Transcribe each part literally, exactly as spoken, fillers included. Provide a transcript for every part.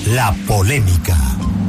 La polémica.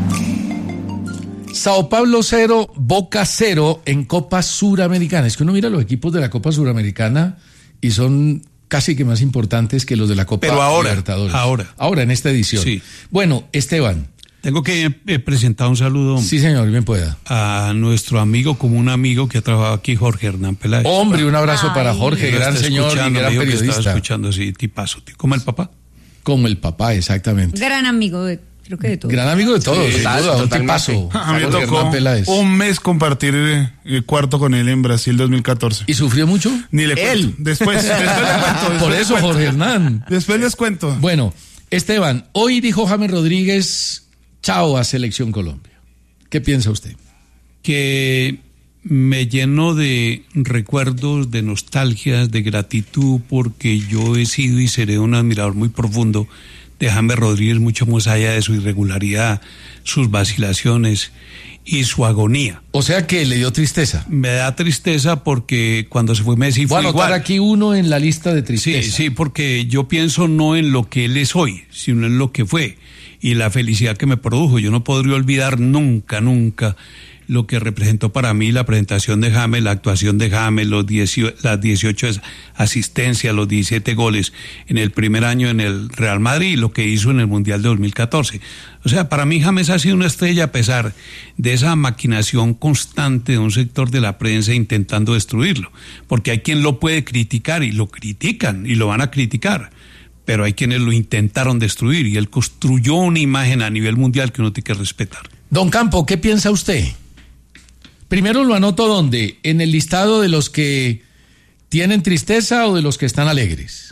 Sao Paulo cero, Boca cero en Copa Suramericana. Es que uno mira los equipos de la Copa Suramericana y son casi que más importantes que los de la Copa Pero ahora, Libertadores. ahora. Ahora, en esta edición. Sí. Bueno, Esteban. Tengo que eh, presentar un saludo. Sí, señor, bien pueda. A nuestro amigo, como un amigo que ha trabajado aquí, Jorge Hernán Peláez. Hombre, un abrazo Ay. para Jorge, Lo gran está señor y escuchando, gran me dijo que periodista. estaba escuchando, sí, tipazo, tío. ¿Cómo el papá? Como el papá, exactamente. Gran amigo de, creo que de todos. Gran amigo de todos, Sí, sin total, duda, un totalmente. tipazo. A mí me Jorge tocó Hernán Peláez. un mes compartir el cuarto con él en Brasil dos mil catorce. ¿Y sufrió mucho? Ni le cuento. Él. Después, después le cuento. Después Por le eso, cuento. Jorge Hernán. Después les cuento. Bueno, Esteban, hoy dijo James Rodríguez, chao a Selección Colombia. ¿Qué piensa usted? Que me llenó de recuerdos, de nostalgias, de gratitud, porque yo he sido y seré un admirador muy profundo de James Rodríguez, mucho más allá de su irregularidad, sus vacilaciones y su agonía. O sea que le dio tristeza. Me da tristeza porque cuando se fue Messi Voy fue a anotar igual. aquí uno en la lista de Sí, tristeza. sí, porque yo pienso no en lo que él es hoy, sino en lo que fue y la felicidad que me produjo. Yo no podría olvidar nunca, nunca lo que representó para mí la presentación de James, la actuación de James, los dieciocho, las dieciocho asistencias, los diecisiete goles en el primer año en el Real Madrid y lo que hizo en el Mundial de dos mil catorce. O sea, para mí James ha sido una estrella a pesar de esa maquinación constante de un sector de la prensa intentando destruirlo, porque hay quien lo puede criticar y lo critican y lo van a criticar, pero hay quienes lo intentaron destruir y él construyó una imagen a nivel mundial que uno tiene que respetar. Don Campo, ¿qué piensa usted? Primero lo anoto ¿dónde? ¿En el listado de los que tienen tristeza o de los que están alegres?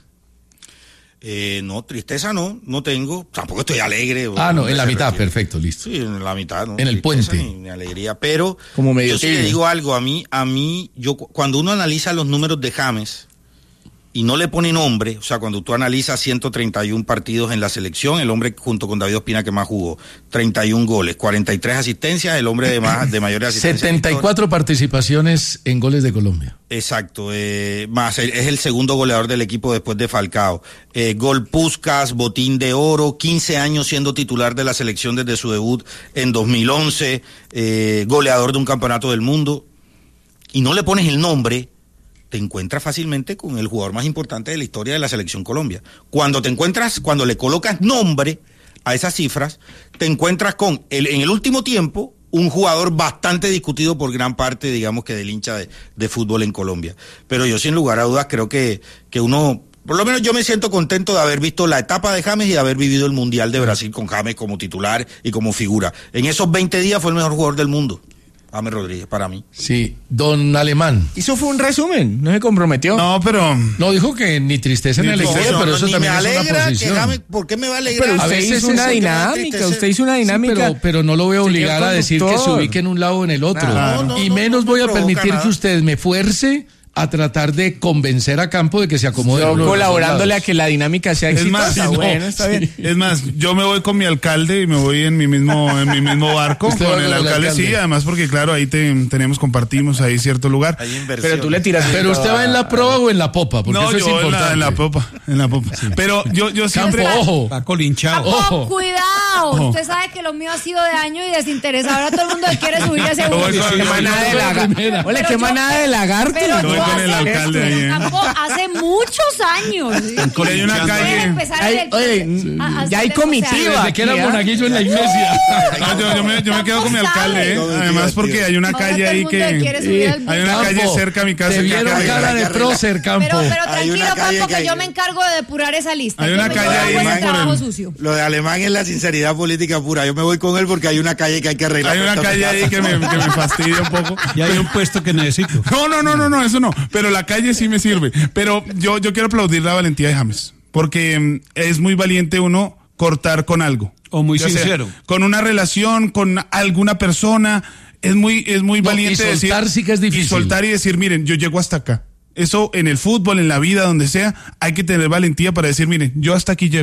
Eh, no, tristeza no, no tengo, tampoco estoy alegre. Ah, no, en la se mitad, refiere. perfecto, listo. Sí, en la mitad, ¿no? En el Tristeza puente. Ni, ni alegría, pero Como medio yo sí le tibio. digo algo, a mí, a mí, yo cu- cuando uno analiza los números de James y no le pone nombre, o sea, cuando tú analizas ciento treinta y uno partidos en la selección, el hombre junto con David Ospina que más jugó, treinta y uno goles, cuarenta y tres asistencias, el hombre de más de mayores asistencias. setenta y cuatro participaciones en goles de Colombia. Exacto, eh, más el- es el segundo goleador del equipo después de Falcao. Eh, gol Puskás, botín de oro, quince años siendo titular de la selección desde su debut en dos mil once, eh, goleador de un campeonato del mundo, y no le pones el nombre, te encuentras fácilmente con el jugador más importante de la historia de la selección Colombia. Cuando te encuentras, cuando le colocas nombre a esas cifras, te encuentras con, el, en el último tiempo, un jugador bastante discutido por gran parte, digamos que del hincha de, de fútbol en Colombia. Pero yo sin lugar a dudas creo que, que uno, por lo menos yo me siento contento de haber visto la etapa de James y de haber vivido el Mundial de Brasil con James como titular y como figura. En esos veinte días fue el mejor jugador del mundo, James Rodríguez, para mí. Sí, don Alemán. Eso fue un resumen, no se comprometió. No, pero No, dijo que ni tristeza ni Ni alegría, tristeza, pero eso ni también me es una alegra que posición. James, ¿por qué me va a alegrar? Pero A usted veces hizo una eso que me va a dinámica, entristecer. usted hizo una Sí, dinámica. pero, pero no lo voy a Señor obligar a decir que se conductor. ubique en un lado o en el otro. No, no, y no, menos no, no voy a provoca permitir nada. que usted me fuerce a tratar de convencer a Campo de que se acomode. Yo en uno de los colaborándole a lados. que la dinámica sea Es exitosa. más, sí, no, bueno, está bien. es más, yo me voy con mi alcalde y me voy en mi mismo en mi mismo barco Usted va con con el el alcalde, alcalde. sí, además porque claro, ahí te, tenemos, compartimos ahí cierto lugar. Hay inversión. Pero tú le tiras. Pero usted va en la proa o en la popa, porque No, eso es yo en importante. la, en la popa, en la popa. Pero yo, yo Campo, siempre... ojo. Está colinchado. Ojo. Cuidado, Ojo. usted sabe que lo mío ha sido de año y desinteresado. Ahora todo el mundo quiere subir a ese Yo voy bus. con- Qué manada de primera. lagarto. Ole, Pero qué yo- manada de lagarto. Pero Yo voy yo con el hace- alcalde ahí, ¿eh? Campo, hace muchos años. Con hay una Ustedes calle- empezaron Ay, el- oye, a- a ya hay hacerle, o sea, comitiva. Desde que era aquí, ¿ah? monaguillo en la iglesia. No, yo, yo me, yo me quedo con mi Campo alcalde, sabe. ¿eh? Además porque hay una Ahora calle todo el ahí mundo quiere que... subir al bus. Hay una Campo, calle cerca a mi casa Te que hay que vieron arreglar. cara de hay que prócer, Campo. Pero, pero Hay tranquilo, una calle Campo, que que- yo me encargo de depurar esa lista. Hay Yo una me- calle yo hago ahí, ese man, trabajo por el- sucio. Lo de Alemán es la sinceridad política pura. Yo me voy con él porque hay una calle que hay que arreglar. Hay una Esta calle casa. ahí que me, que me fastidia un poco. Y hay un puesto que necesito. No, no, no, no, no, eso no. Pero la calle sí me sirve. Pero yo, yo quiero aplaudir la valentía de James. Porque mm, es muy valiente uno cortar con algo. O muy Ya sea, sincero. con una relación, con alguna persona. Es muy, es muy No, valiente y soltar decir. sí que es difícil. Y soltar y decir, miren, yo llego hasta acá. Eso en el fútbol, en la vida, donde sea, hay que tener valentía para decir, miren, yo hasta aquí llego.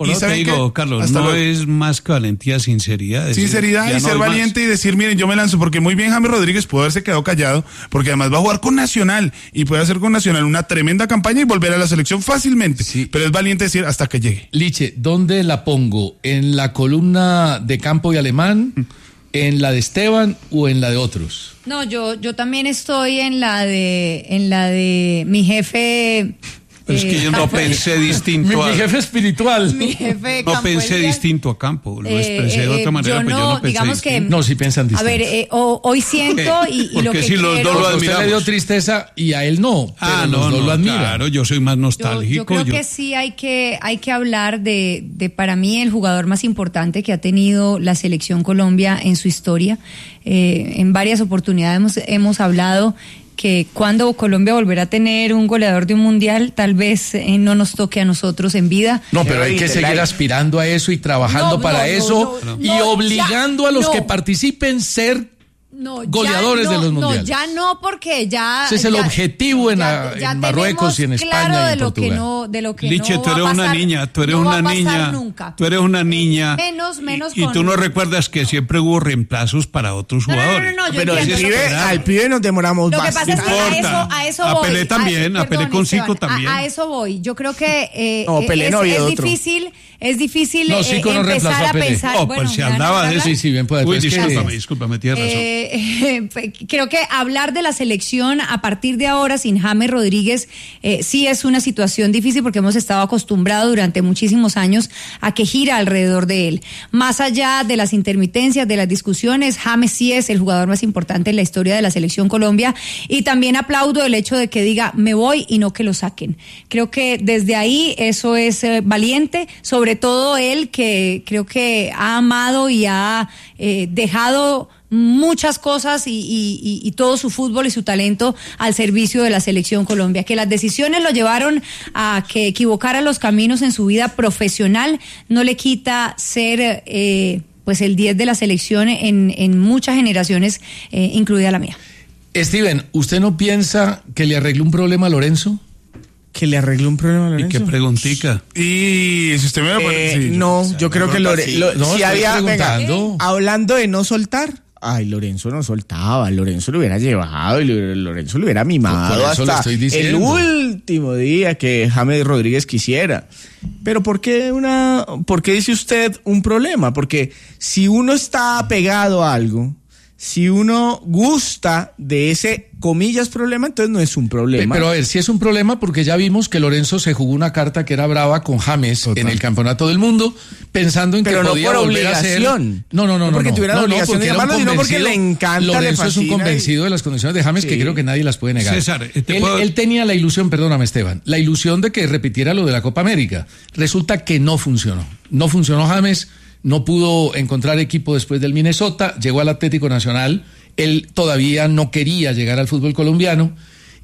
Por y eso te ¿saben digo, qué? Carlos, Hasta no luego. es más que valentía, sinceridad. decir, Sinceridad ya y no ser hay más. valiente y decir, miren, yo me lanzo, porque muy bien James Rodríguez pudo haberse quedado callado, porque además va a jugar con Nacional y puede hacer con Nacional una tremenda campaña y volver a la selección fácilmente. Sí. Pero es valiente decir hasta que llegue. Liche, ¿dónde la pongo? ¿En la columna de Campo y Alemán? ¿En la de Esteban o en la de otros? No, yo, yo también estoy en la de, en la de mi jefe. Pero es que eh, yo no Campo- pensé Mi, distinto a... mi jefe espiritual. Mi jefe No Campo pensé Elías. distinto a Campo, lo Eh, expresé de eh, otra manera, yo pero yo no, no pensé digamos que- distinto. No, sí piensan A distinto. ver, eh, o- hoy siento y, y lo Porque que si los quiero- dos lo Porque a usted le dio admiramos. tristeza y a él no, pero Ah, los no, dos no, lo admiran. claro, yo soy más Yo, nostálgico. yo creo yo- que sí hay que, hay que hablar de, de, para mí, el jugador más importante que ha tenido la selección Colombia en su historia. Eh, en varias oportunidades hemos, hemos hablado que cuando Colombia volverá a tener un goleador de un mundial, tal vez eh, no nos toque a nosotros en vida. No, pero hay que Pero, seguir like- aspirando a eso y trabajando No, para no, no, eso no, y no, obligando ya, a los no. que participen ser No, goleadores ya de no, los no, mundiales. ya no, porque ya. Ese es el ya- objetivo en a- en Marruecos tenemos y en España claro y en de lo que Portugal. no, de lo que Liche, no tú va eres a una pasar, niña, tú eres no va una a pasar niña, nunca. tú eres una niña. Menos, menos y, y con- tú no recuerdas que siempre hubo reemplazos para otros No, no, no, jugadores. no, no, yo Pero al entiendo. pibe, esperar. al pibe nos demoramos Lo que bastante. pasa es que a importa. eso, a eso A voy. Pelé también, a Pelé perdón, con cinco Esteban, también. A, a eso voy. Yo creo que eh, No, Pelé es, no había es otro. difícil, es difícil No, eh, Zico no reemplazó empezar a a Pelé. pensar. Oh, bueno, pues se ¿me van a hablaba de hablar? eso. Sí, sí, bien puede, Uy, pero es que- discúlpame, discúlpame, tienes razón. Eh, creo que hablar de la selección a partir de ahora sin James Rodríguez eh, sí es una situación difícil porque hemos estado acostumbrados durante muchísimos años a que gira alrededor de él. Más allá de las intermitencias, de las discusiones, James sí es el jugador más importante en la historia de la selección Colombia y también aplaudo el hecho de que diga me voy y no que lo saquen. Creo que desde ahí eso es eh, valiente, sobre todo él que creo que ha amado y ha eh, dejado muchas cosas y, y, y, y todo su fútbol y su talento al servicio de la selección Colombia. Que las decisiones lo llevaron a que equivocara los caminos en su vida profesional no le quita ser eh, pues el diez de la selección en, en muchas generaciones, eh, incluida la mía. Steven, ¿usted no piensa que le arregló un problema a Lorenzo? Que le arregle un problema a ¿Y Lorenzo. qué preguntica? Y si usted me lo pone- Eh, sí, no, yo- yo creo que Lore, sí. lo- No, si estoy había, venga, preguntando. hablando de no soltar, ay, Lorenzo no soltaba, Lorenzo lo hubiera llevado y lo- Lorenzo lo hubiera mimado Por eso le hasta estoy el diciendo. último día que James Rodríguez quisiera. Pero ¿por qué una, por qué dice usted un problema? Porque si uno está pegado a algo, si uno gusta de ese comillas problema, entonces no es un problema. Pero a ver, si es un problema porque ya vimos que Lorenzo se jugó una carta que era brava con James Total. en el Campeonato del Mundo, pensando en Pero que no podía por volver a ser. obligación. No, no, no, No no. porque no, tuviera la no, no, obligación de porque era un llamarlo, sino porque convencido. le encanta, le Lorenzo es un fascina convencido y- de las condiciones de James que Sí. creo que nadie las puede negar. César, te él, puedo- él tenía la ilusión, perdóname Esteban, la ilusión de que repitiera lo de la Copa América. Resulta que no funcionó. No funcionó James, no pudo encontrar equipo después del Minnesota, llegó al Atlético Nacional. Él todavía no quería llegar al fútbol colombiano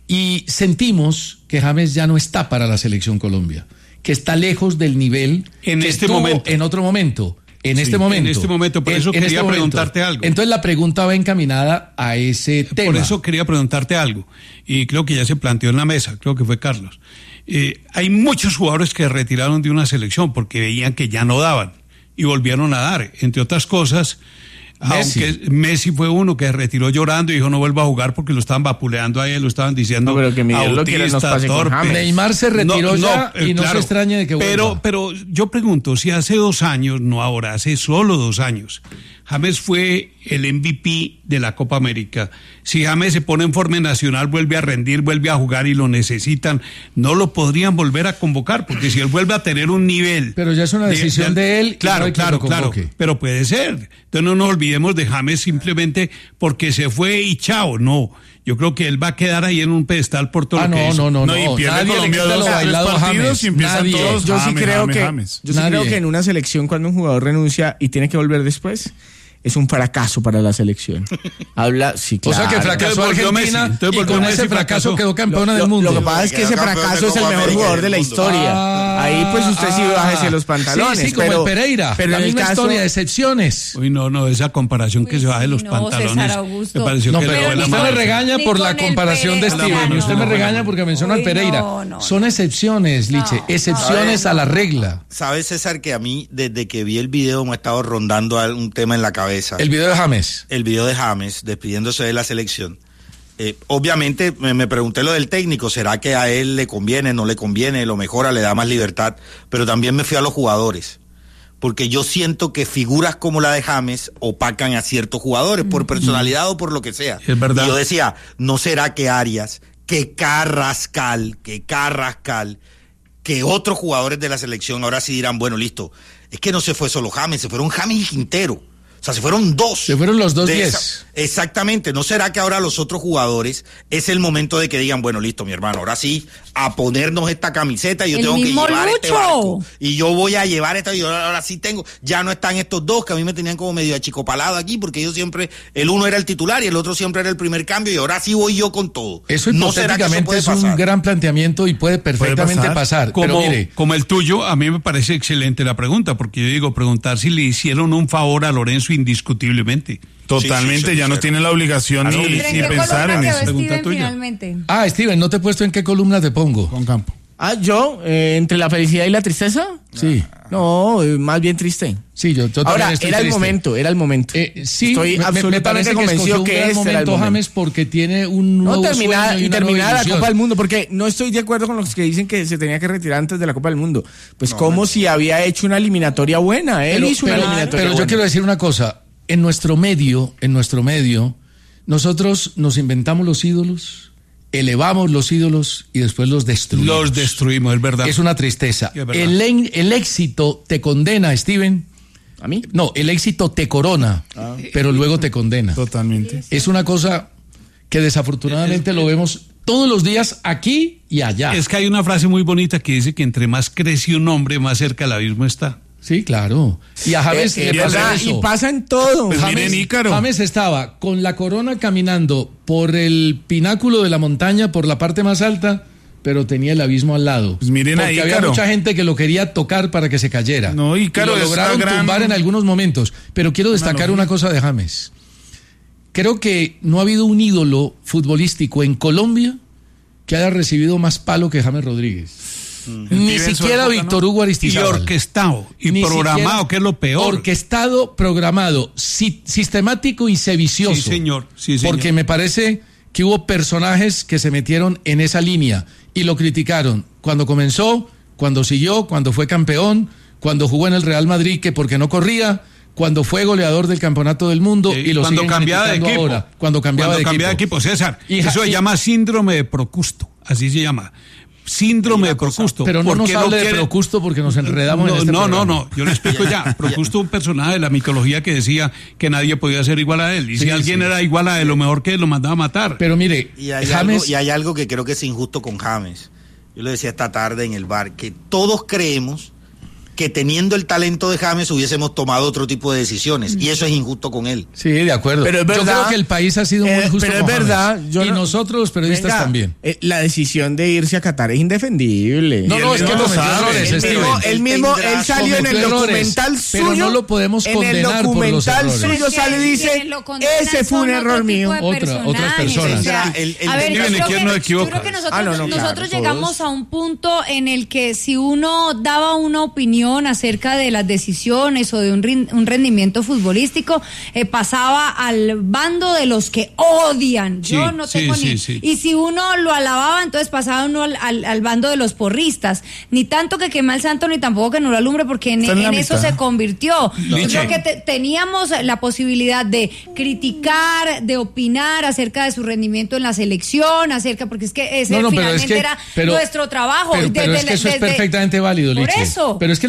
y sentimos que James ya no está para la selección Colombia, que está lejos del nivel En que este estuvo momento. en otro momento. En Sí, este en momento. este momento, por eso quería momento. preguntarte algo. Entonces la pregunta va encaminada a ese tema. Por eso quería preguntarte algo, y creo que ya se planteó en la mesa, creo que fue Carlos. Eh, hay muchos jugadores que retiraron de una selección porque veían que ya no daban y volvieron a dar, entre otras cosas. Messi. Aunque Messi fue uno que retiró llorando y dijo no vuelva a jugar porque lo estaban vapuleando a él, lo estaban diciendo No, pero que Miguel lo quiere, nos autista, pase con torpe. James. Neymar se retiró ya y no se extrañe de que vuelva. Pero, pero yo pregunto, si hace dos años, no ahora, hace solo dos años, James fue el M V P de la Copa América. Si James se pone en forma nacional, vuelve a rendir, vuelve a jugar y lo necesitan, no lo podrían volver a convocar, porque si él vuelve a tener un nivel... Pero ya es una decisión de él y Claro, no hay que claro, lo claro. convoque. Pero puede ser. Entonces no nos olvidemos de James simplemente porque se fue y chao. No, yo creo que él va a quedar ahí en un pedestal por todo Ah, lo que no, hizo. no, no, No, y no. pierde Nadie le Colombia quita dos lo o tres bailado a partidos James. y empiezan Nadie. todos. Yo sí James, creo James, que James. yo sí Nadie. creo que en una selección cuando un jugador renuncia y tiene que volver después es un fracaso para la selección. Habla, sí, claro. O sea que fracasó Argentina y con ese fracaso quedó campeona lo, del mundo. Lo que pasa es que ese fracaso es el mejor jugador de la historia. Ah, Ahí pues usted sí bájese los pantalones. Sí, sí, como pero, el Pereira. Pero la en misma el caso, historia, excepciones. Uy, no, no, esa comparación Uy, que se baje sí, los no, pantalones. César Augusto. Me pareció No, que pero le fue la usted me mano. regaña Ni por la con el comparación de Pereira, Steven. no. Usted me regaña porque menciona al Uy, Pereira. no, no, Son excepciones, Liche. No, excepciones no. a la regla. ¿Sabes, César, que a mí, desde que vi el video, me ha estado rondando un tema en la cabeza? El video de James. El video de James, despidiéndose de la selección. Eh, obviamente me, me pregunté lo del técnico, ¿será que a él le conviene, no le conviene, lo mejora, le da más libertad? Pero también me fui a los jugadores, porque yo siento que figuras como la de James opacan a ciertos jugadores, por personalidad o por lo que sea. Es verdad. Y yo decía, ¿no será que Arias, que Carrascal, que Carrascal, que otros jugadores de la selección ahora sí dirán, bueno, listo, es que no se fue solo James, se fueron James y Quintero? O sea, se fueron dos. Se fueron los dos de diez. esa- Exactamente. ¿No será que ahora los otros jugadores es el momento de que digan, bueno, listo, mi hermano, ahora sí, a ponernos esta camiseta y yo El tengo que mismo llevar este Lucho. barco? Y yo voy a llevar esta, y yo ahora sí tengo. Ya no están estos dos que a mí me tenían como medio achicopalado aquí, porque yo siempre, el uno era el titular y el otro siempre era el primer cambio, y ahora sí voy yo con todo. Eso ¿No será que eso hipotéticamente puede es un pasar? gran planteamiento y puede perfectamente pasar. pasar. Como, Pero mire, como el tuyo, a mí me parece excelente la pregunta, porque yo digo, preguntar si le hicieron un favor a Lorenzo indiscutiblemente. Totalmente, Sí, sí, sí, ya sí, no sí. tiene la obligación Ah, ni, no, ¿Pero ni en qué pensar columna en quedó eso. Pregunta Steven tuya. finalmente? ah, Steven, no te he puesto en qué columna te pongo. Con campo. Ah, yo, eh, entre la felicidad y la tristeza. Sí, No, eh, más bien triste. sí, yo, yo también Ahora, estoy era el triste. momento, era el momento. Eh, sí, Estoy me- me, me absolutamente parece que convencido escogió un que gran este era el momento momento. James porque tiene un No nuevo terminada sueño y y una terminada nueva la ilusión. Copa del Mundo, porque no estoy de acuerdo con los que dicen que se tenía que retirar antes de la Copa del Mundo. Pues como si había hecho una eliminatoria buena, él Pero, hizo una pero- eliminatoria pero yo buena. quiero decir una cosa, en nuestro medio, en nuestro medio, nosotros nos inventamos los ídolos, elevamos los ídolos y después los destruimos. Los destruimos, es verdad. Es una tristeza. Sí, es verdad. El, en- el éxito te condena, Steven. ¿A mí? No, el éxito te corona, pero luego te condena. Totalmente. Es una cosa que desafortunadamente lo vemos todos los días aquí y allá. Es que hay una frase muy bonita que dice que entre más crece un hombre, más cerca del abismo está. Sí, claro. Y a James Eh, le eh, pasó ¿verdad? eso. Y pasa en todo. Pues James, miren, Ícaro. James estaba con la corona caminando por el pináculo de la montaña, por la parte más alta, pero tenía el abismo al lado. Pues miren porque ahí, había Ícaro. mucha gente que lo quería tocar para que se cayera. No, Ícaro, y lo es lograron una gran- tumbar en algunos momentos. Pero quiero destacar una cosa de James. Creo que no ha habido un ídolo futbolístico en Colombia que haya recibido más palo que James Rodríguez. Ni Vive en su siquiera época, Víctor ¿no? Hugo Y Aristizábal. orquestado, y Ni programado, siquiera que es lo peor. Orquestado, programado, si- sistemático y sedicioso. Sí, señor. Sí, señor. Porque me parece que hubo personajes que se metieron en esa línea y lo criticaron cuando comenzó, cuando siguió, cuando fue campeón, cuando jugó en el Real Madrid, que porque no corría, cuando fue goleador del campeonato del mundo Eh, y lo cuando siguen cambiaba de criticando equipo. ahora. Cuando cambiaba, Cuando de, cambiaba equipo. de equipo, César. Y- eso se y- llama síndrome de Procusto. Así se llama. Síndrome de Procusto. Pero no ¿Por nos qué hable de quiere- Procusto porque nos enredamos no, en este no, programa. no, no, yo le explico ya. Procusto es un personaje de la mitología que decía que nadie podía ser igual a él. Y Sí, si alguien sí. era igual a él, lo mejor que él lo mandaba a matar. Pero mire, Y hay, James... algo, y hay algo que creo que es injusto con James. Yo le decía esta tarde en el bar, que todos creemos que teniendo el talento de James hubiésemos tomado otro tipo de decisiones. Y eso es injusto con él. Sí, de acuerdo. Pero es Yo verdad, creo que el país ha sido muy eh, justo pero es con James. verdad, yo y no- nosotros los periodistas Venga, también. eh, la decisión de irse a Qatar es indefendible. No, Y no, él es que mismo cometió lo sabe. errores, Él Steven. mismo, él mismo, tendrá- él salió en el cometió errores, documental pero suyo. no lo podemos en el condenar por los documental errores. suyo Pero es sale y que dice, quienes lo condenan ese fue un son error otro mío. tipo de Otra- otras personajes, personas. o sea, El- el- a ver, yo Steven, creo, ¿quién que, no yo equivoca? creo que nosotros, Ah, no, no, claro, nosotros todos. llegamos a un punto en el que si uno daba una opinión acerca de las decisiones o de un, rin- un rendimiento futbolístico, eh, pasaba al bando de los que odian. Sí, Yo no sí, tengo sí, ni... sí. Y si uno lo alababa, entonces pasaba uno al, al- al bando de los porristas. Ni tanto que queme al santo, ni tampoco que no lo alumbre, porque en, Está en la en eso mitad. se convirtió. Yo Liche. creo que te- teníamos la posibilidad de criticar, de opinar acerca de su rendimiento en la selección, acerca, porque es que ese No, no, pero finalmente es que- era pero- nuestro trabajo. Pero, pero Desde- es que eso es desde- perfectamente válido, Por Liche. eso. Pero es que lo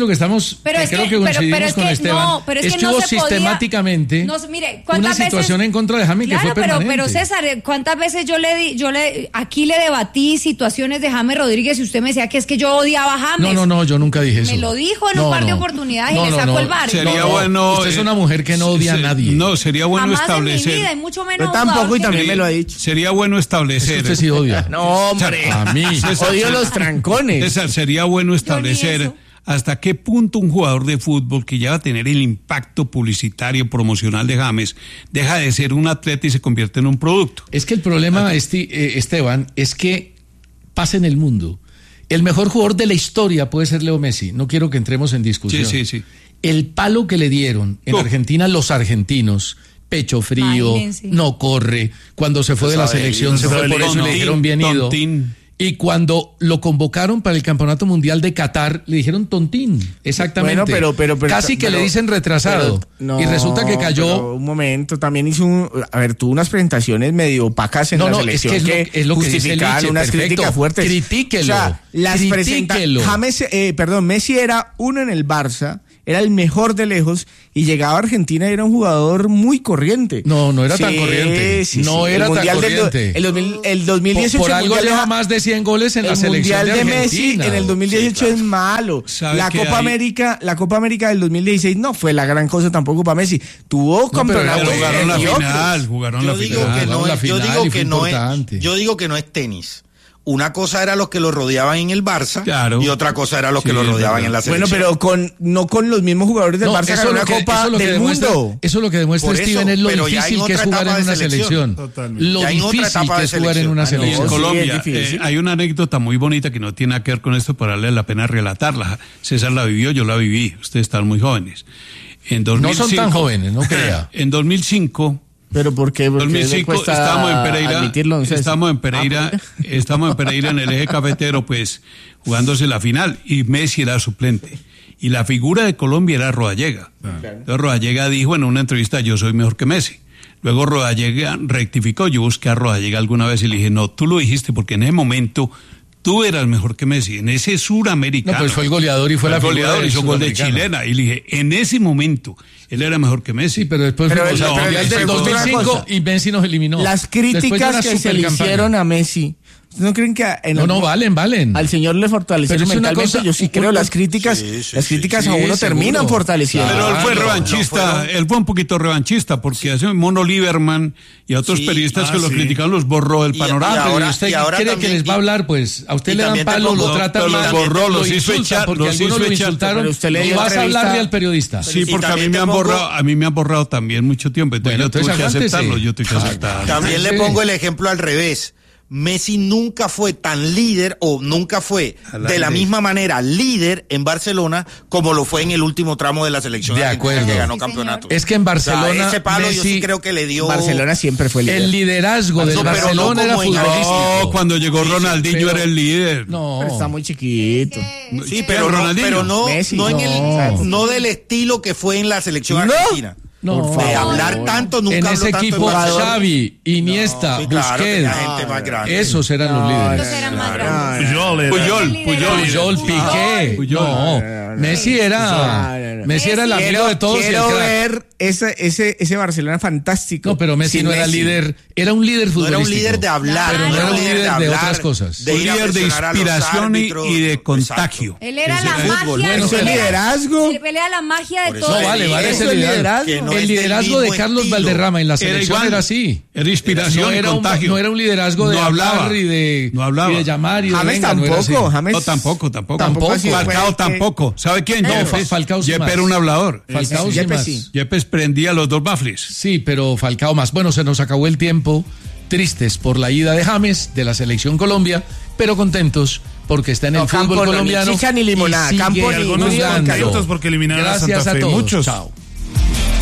que estamos, Pero que es creo que- que pero- coincidimos pero es con que Esteban, no, pero es es que que no hubo se podía- sistemáticamente no, mire, una ¿cuántas situación veces- en contra de James Claro, que fue pero, permanente. pero César, ¿cuántas veces yo le di, yo le, aquí le debatí situaciones de James Rodríguez y usted me decía que es que yo odiaba a James? No, no, no, yo nunca dije eso. Me lo dijo en un par de oportunidades y le sacó el bar. Sería No, no, bueno. usted es eh, una mujer que no odia a se- nadie. No, sería bueno Jamás establecer. en mi vida, y mucho menos Yo un tampoco jugador y que- también me lo ha dicho. Sería bueno Es que establecer. usted sí odia. No, hombre. A mí. Odio los trancones. César, sería bueno establecer eso. hasta qué punto un jugador de fútbol que ya va a tener el impacto publicitario, promocional de James, deja de ser un atleta y se convierte en un producto. Es que el problema, Esti- eh, Esteban, es que pasa en el mundo. El mejor jugador de la historia puede ser Leo Messi. No quiero que entremos en discusión. Sí, sí, sí. El palo que le dieron en Oh. Argentina los argentinos, pecho frío, Imagínense. no corre. Cuando se fue de la sabe, selección, se no fue sabe, por eso y le tontín, dijeron bien ido. tontín. Y cuando lo convocaron para el Campeonato Mundial de Qatar, le dijeron tontín. Exactamente. Bueno, pero, pero, pero Casi que pero- le dicen retrasado. pero- no, y resulta que cayó. pero un momento, también hizo un, a ver, tuvo unas presentaciones medio opacas en No, la no, es selección que es lo- que, es lo que dice justificaban Liche, unas perfecto. críticas fuertes. Critíquelo, O sea, las presenta critíquelo. James, eh, perdón, Messi era uno en el Barça, era el mejor de lejos y llegaba a Argentina y era un jugador muy corriente. No, no era tan corriente. No era el tan mundial del do- corriente. el, dos mil, el dos mil Por, dieciocho por el algo mundial lleva de- más de cien goles en la el selección mundial de de, Argentina. Messi en el dos mil dieciocho Sí, claro. es malo. ¿Sabe La qué Copa hay? América, la Copa América del dos mil dieciséis no fue la gran cosa tampoco para Messi. Tuvo pero campeonatos Pero jugaron la mediocres. final, jugaron Yo la digo final. que no Ganó la es, yo final digo y que fue no es, importante. yo digo que no es tenis. Una cosa era los que lo rodeaban en el Barça Claro. y otra cosa era los que Sí, lo es rodeaban verdad. en la Bueno, selección. pero con no con los mismos jugadores del No, Barça eso ganó es una lo que- Copa eso es lo que del demuestra- Mundo. Eso es lo que demuestra Por eso, Steven, es lo pero ya difícil en que es otra jugar etapa en de una selección. selección. Totalmente. Lo Ya en otra difícil etapa que de es jugar en selección. una Ah, no, Y en selección. sí, Colombia es difícil. eh, hay una anécdota muy bonita que no tiene nada que ver con esto, pero vale la pena relatarla. César la vivió, yo la viví, ustedes están muy jóvenes. En dos mil No cinco, son tan jóvenes, no crea. En dos mil cinco, Pero ¿por qué? Porque le dos mil cinco cuesta estábamos en Pereira, admitirlo, don César. estábamos en Pereira, Ah, estábamos en Pereira en el eje cafetero, pues jugándose la final y Messi era suplente y la figura de Colombia era Rodallega. Entonces Rodallega dijo en una entrevista: yo soy mejor que Messi. Luego Rodallega rectificó, yo busqué a Rodallega alguna vez y le dije: no, tú lo dijiste porque en ese momento tú eras mejor que Messi, en ese suramericano. No, pues fue el goleador y fue Fue la el figura goleador, del hizo gol de sudamericano. chilena y le dije: en ese momento él era mejor que Messi. Sí, pero después Pero fue, el- o sea, pero el el- del el- dos mil cinco otra cosa. y Messi nos eliminó. Las Después de críticas una que se le supercampaña. hicieron a Messi, ¿ustedes no creen que en No, el- no, valen, valen. al señor le fortalecieron Pero es una mentalmente? cosa- Yo sí un- creo un- las críticas, Sí, sí, las sí, críticas sí, a uno seguro. terminan fortaleciendo. Pero él fue Claro, revanchista, no fueron- él fue un poquito revanchista, porque hace Mono Lieberman y a otros Sí, periodistas ah, que lo sí. criticaron los borró del Y- panorama. y Pero ahora- ¿y usted y ahora cree también- que les va a hablar? Pues a usted y le dan también te palo, pongo- lo tratan pero los mal, borró, lo los hizo insultan, echar, porque los algunos hizo lo echar, insultaron. pero usted le y dio vas a entrevista- hablarle al periodista. Sí, Y porque a mí también me te han pongo- borrado, a mí me han borrado también mucho tiempo. Entonces Bueno, yo tuve que entonces aguántese. aceptarlo, yo tuve que aceptarlo. También le Sí. pongo el ejemplo al revés. Messi nunca fue tan líder o nunca fue Al de la aire. misma manera líder en Barcelona como lo fue en el último tramo de la selección De argentina acuerdo. que ganó Sí, campeonato. Es que en Barcelona, O sea, ese palo yo sí Messi- creo que le dio Barcelona siempre fue líder. El liderazgo del No, pero no Barcelona era como en- futbolístico. No, cuando llegó Sí, sí, Ronaldinho pero- era el líder. No. Pero está muy chiquito. Sí, pero no, Ronaldinho. pero no, Messi, no, en no. el, no del estilo que fue en la selección No. argentina. No. Por De favor. hablar tanto, nunca En habló ese tanto equipo, en Barcelona. Xavi, Iniesta, Sí, claro, Busquets, tenía gente más grande. esos eran los No, líderes. Estos eran más no, grandes. Puyol era- Puyol, Puyol. Puyol, Piqué. Puyol. No, No, no, no. Messi era, No, no, no. Messi era el amigo Quiero, de todos y el quiero crack. ver ese, ese, ese Barcelona fantástico. No, pero Messi sin no era Messi. líder, era un líder No futbolístico. era un líder de hablar, pero no era un líder de, hablar, otras cosas. de Un ir a líder de presionar a los inspiración y, árbitros. y de Exacto. contagio. Él era Ese la era magia. fútbol. Bueno, él eso es era- liderazgo. Él pelea la magia de Por eso todo. No, vale, Sí, vale eso ese es liderazgo. liderazgo. Que no el es del liderazgo de mismo Carlos estilo. Valderrama en la Era selección igual. era así. Era inspiración no y era un, contagio. no era un liderazgo de No hablar hablaba. y de, No hablaba. y de llamar y de James venga, no era así. tampoco, James. No, tampoco, tampoco. Tampoco. ha sido Falcao fue que- tampoco. ¿Sabe quién? No, Yepes. Fa- Falcao sí Yepes más. era un hablador. Falcao sí Yepes más. sí. Yepes prendía los dos bafles. Sí, pero Falcao más. Bueno, se nos acabó el tiempo. Tristes por la ida de James de la selección Colombia, pero contentos porque está en el No, fútbol campo no, ni colombiano. chicha ni limonada, y sigue campo ni- jugando. Algunos contentos porque eliminaron a Gracias Santa Fe. a todos. Muchos. Chao.